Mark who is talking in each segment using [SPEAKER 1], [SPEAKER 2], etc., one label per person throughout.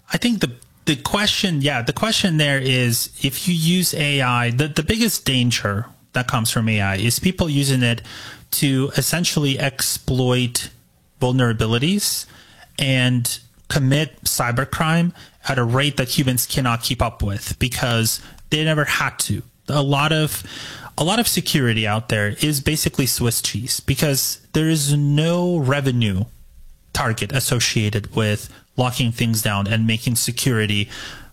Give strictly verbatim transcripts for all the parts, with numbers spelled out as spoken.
[SPEAKER 1] I think the the question, yeah, the question there is if you use A I, the, the biggest danger that comes from A I is people using it to essentially exploit vulnerabilities and commit cybercrime at a rate that humans cannot keep up with because they never had to. A lot of a lot of security out there is basically Swiss cheese because there is no revenue target associated with locking things down and making security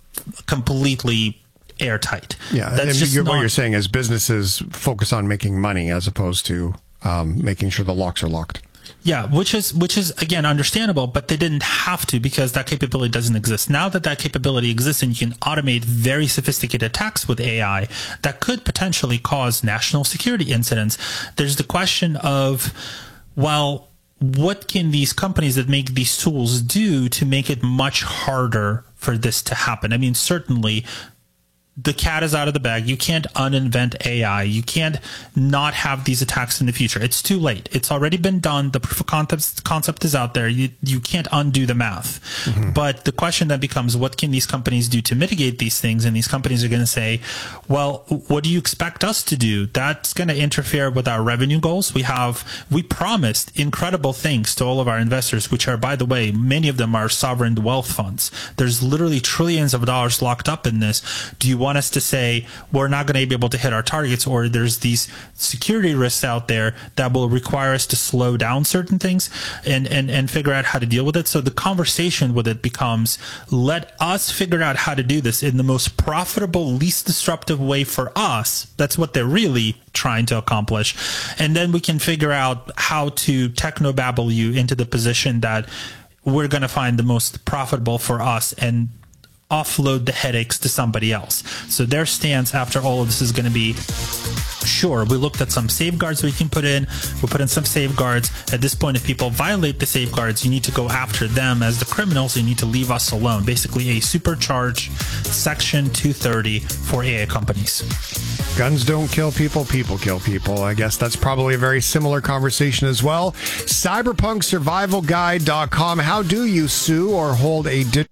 [SPEAKER 1] completely airtight.
[SPEAKER 2] Yeah,
[SPEAKER 1] That's
[SPEAKER 2] and
[SPEAKER 1] just
[SPEAKER 2] you're,
[SPEAKER 1] not,
[SPEAKER 2] what you're saying is businesses focus on making money as opposed to um, making sure the locks are locked.
[SPEAKER 1] Yeah, which is, which is again, understandable, but they didn't have to because that capability doesn't exist. Now that that capability exists and you can automate very sophisticated attacks with A I that could potentially cause national security incidents, there's the question of, well, what can these companies that make these tools do to make it much harder for this to happen? I mean, certainly the cat is out of the bag. You can't uninvent A I. You can't not have these attacks in the future. It's too late. It's already been done. The proof of concept, concept is out there. You, you can't undo the math. Mm-hmm. But the question then becomes, what can these companies do to mitigate these things? And these companies are going to say, well, what do you expect us to do? That's going to interfere with our revenue goals. We have, we promised incredible things to all of our investors, which are, by the way, many of them are sovereign wealth funds. There's literally trillions of dollars locked up in this. Do you want us to say we're not going to be able to hit our targets, or there's these security risks out there that will require us to slow down certain things and, and, and figure out how to deal with it? So the conversation with it becomes, let us figure out how to do this in the most profitable, least disruptive way for us. That's what they're really trying to accomplish. And then we can figure out how to technobabble you into the position that we're going to find the most profitable for us and offload the headaches to somebody else. So their stance after all of this is going to be, sure, we looked at some safeguards we can put in. We put in some safeguards. At this point, if people violate the safeguards, you need to go after them as the criminals. You need to leave us alone. Basically, a supercharged Section two thirty for A I companies.
[SPEAKER 2] Guns don't kill people, people kill people. I guess that's probably a very similar conversation as well. cyberpunk survival guide dot com. How do you sue or hold a digital...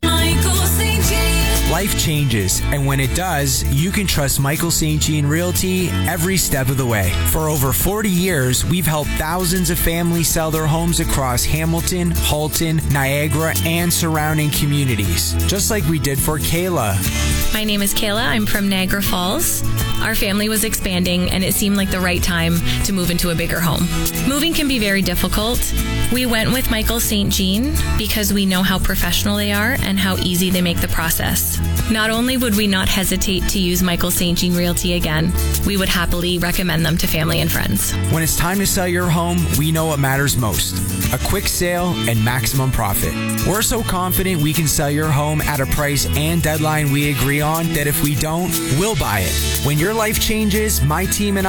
[SPEAKER 3] Life changes, and when it does, you can trust Michael Saint Jean Realty every step of the way. For over forty years, we've helped thousands of families sell their homes across Hamilton, Halton, Niagara, and surrounding communities, just like we did for Kayla.
[SPEAKER 4] My name is Kayla. I'm from Niagara Falls. Our family was expanding, and it seemed like the right time to move into a bigger home. Moving can be very difficult. We went with Michael Saint Jean because we know how professional they are and how easy they make the process. Not only would we not hesitate to use Michael Saint Jean Realty again, we would happily recommend them to family and friends.
[SPEAKER 3] When it's time to sell your home, we know what matters most: a quick sale and maximum profit. We're so confident we can sell your home at a price and deadline we agree on that if we don't, we'll buy it. When your life changes, my team and